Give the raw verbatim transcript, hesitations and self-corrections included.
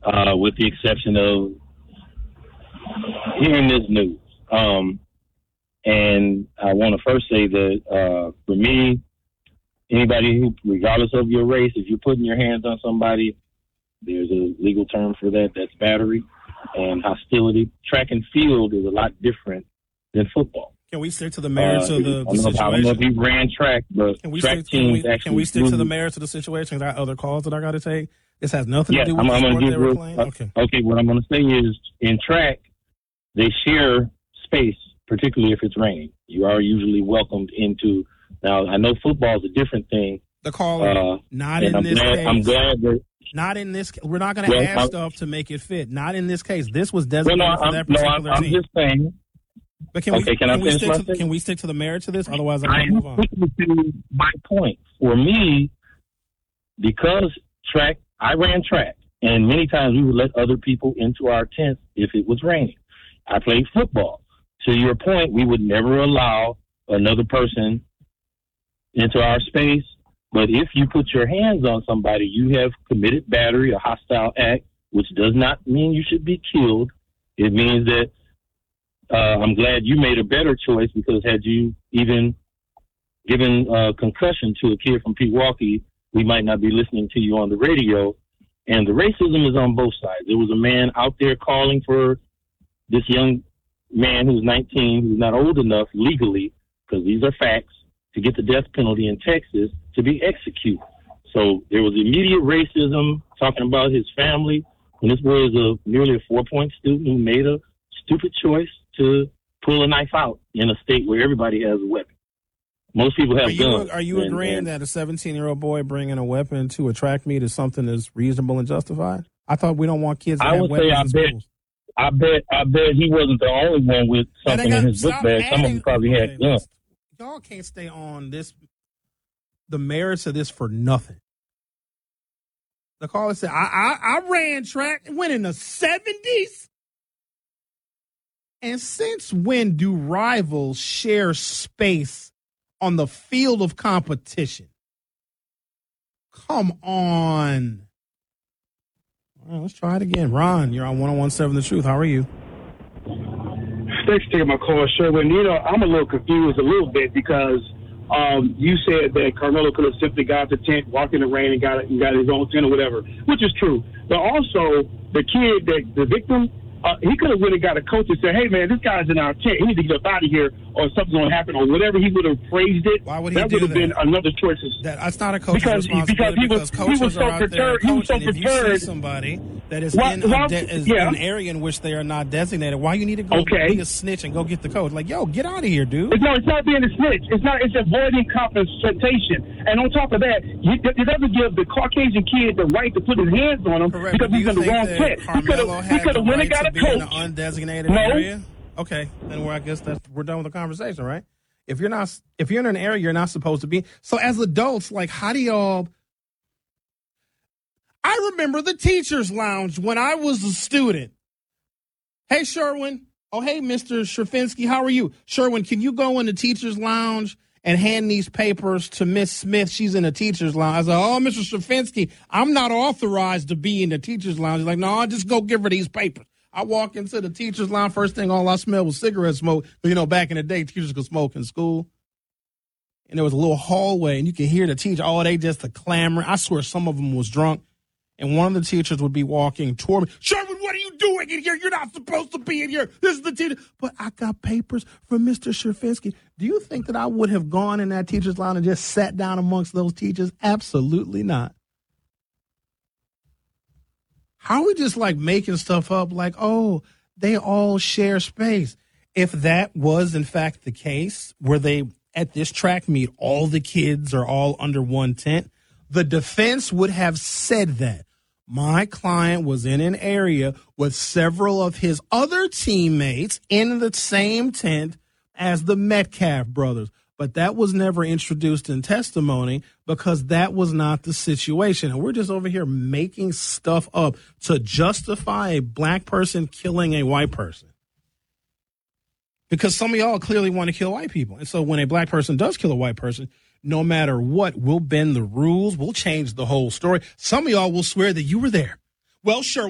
uh, with the exception of hearing this news. Um, and I want to first say that uh, for me, anybody who, regardless of your race, if you're putting your hands on somebody, there's a legal term for that. That's battery and hostility. Track and field is a lot different than football. Can we stick to the merits uh, of the, the I situation? I don't know if he ran track, but can we track stick, teams can we, actually. Can we stick to the merits of the situation? Got other calls that I got to take? This has nothing yeah, to do with I'm, the I'm sport gonna they were real, playing? uh, Okay. Okay, what I'm going to say is in track, they share space, particularly if it's raining. You are usually welcomed into. Now, I know football is a different thing. The call, uh, not in I'm this glad, case. I'm glad that. Not in this. We're not going to well, add I'm, stuff to make it fit. Not in this case. This was designated well, no, for I'm, that particular no, I'm, team. I'm just saying. But can okay, we can, can I we finish stick my to thing? can we stick to the merits of this? Otherwise, I'm I going to move on. To my point. For me, because track, I ran track, and many times we would let other people into our tents if it was raining. I played football. To your point, we would never allow another person into our space. But if you put your hands on somebody, you have committed battery, a hostile act, which does not mean you should be killed. It means that uh, I'm glad you made a better choice, because had you even given uh, concussion to a kid from Pewaukee, we might not be listening to you on the radio. And the racism is on both sides. There was a man out there calling for this young man who's nineteen, who's not old enough legally, because these are facts, to get the death penalty in Texas, to be executed. So there was immediate racism, talking about his family. And this boy is a nearly a four-point student who made a stupid choice to pull a knife out in a state where everybody has a weapon. Most people have are you, guns. Are you and, agreeing and, that a seventeen-year-old boy bringing a weapon to a track meet is something that's reasonable and justified? I thought we don't want kids to I have would weapons say I in bet, schools. I bet, I bet he wasn't the only one with something in his book bag. Some of them probably okay, had guns. Y'all can't stay on this, the merits of this for nothing. The caller said, I, I, I ran track and went in the seventies. And since when do rivals share space on the field of competition? Come on. All right, let's try it again. Ron, you're on one oh one seven The Truth. How are you? Thanks for taking my call, Sherwin. You know, I'm a little confused a little bit because um, you said that Carmelo could have simply got the tent, walked in the rain, and got it, and got his own tent or whatever, which is true. But also, the kid, that the victim, uh, he could have really got a coach and said, hey, man, this guy's in our tent. He needs to get up out of here or something's going to happen or whatever. He would have phrased it. Why would he that do would have that? been another choice. That, that's not a coach's because, responsibility because, he was, because coaches he was so are out there perturbed. He was so coaching. If you see perturbed. somebody that is Well, in, well, a de- is yeah. in an area in which they are not designated, why you need to go Okay. be a snitch and go get the coach? Like, yo, get out of here, dude. It's, no, it's not being a snitch. It's not. It's avoiding confrontation. And on top of that, you, it doesn't give the Caucasian kid the right to put his hands on him Correct. because Do he's you in the think wrong that tent. He could Carmelo have. He had could the have went right and got to a be in coach. an undesignated No. area? Okay, then we're, I guess that's we're done with the conversation, right? If you're not, if you're in an area you're not supposed to be. So as adults, like, how do y'all? I remember the teachers' lounge when I was a student. Hey, Sherwin. Oh, hey, Mister Sherfinsky. How are you? Sherwin, can you go in the teachers' lounge and hand these papers to Miss Smith? She's in the teachers' lounge. I said, oh, Mister Sherfinsky, I'm not authorized to be in the teachers' lounge. He's like, no, I'll just go give her these papers. I walk into the teacher's lounge. First thing all I smelled was cigarette smoke. You know, back in the day, teachers could smoke in school. And there was a little hallway, and you could hear the teacher. Oh, they just a clamor. I swear some of them was drunk. And one of the teachers would be walking toward me. Sherwin, what are you doing in here? You're not supposed to be in here. This is the teacher. But I got papers from Mister Sherfinsky. Do you think that I would have gone in that teacher's lounge and just sat down amongst those teachers? Absolutely not. How are we just like making stuff up like, oh, they all share space? If that was, in fact, the case, where they at this track meet, all the kids are all under one tent, the defense would have said that. My client was in an area with several of his other teammates in the same tent as the Metcalf brothers. But that was never introduced in testimony because that was not the situation. And we're just over here making stuff up to justify a black person killing a white person. Because some of y'all clearly want to kill white people. And so when a black person does kill a white person, no matter what, we'll bend the rules. We'll change the whole story. Some of y'all will swear that you were there. Well, sure.